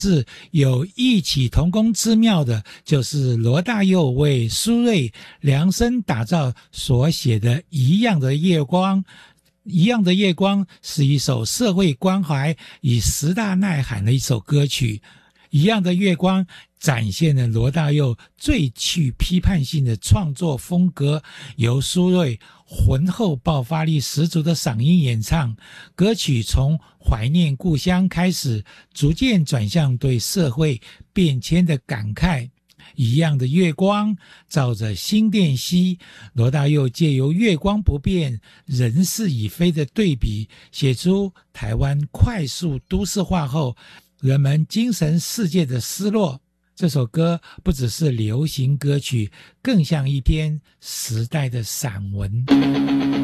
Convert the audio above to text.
是有异曲同工之妙的，就是罗大佑为苏芮量身打造所写的《一样的夜光》。一样的夜光是一首社会关怀与时大呐喊的一首歌曲。一样的月光展现了罗大佑最具批判性的创作风格，由苏芮浑厚爆发力十足的嗓音演唱，歌曲从怀念故乡开始，逐渐转向对社会变迁的感慨。一样的月光照着新店溪，罗大佑借由月光不变人事已非的对比，写出台湾快速都市化后人们精神世界的失落。这首歌不只是流行歌曲，更像一篇时代的散文。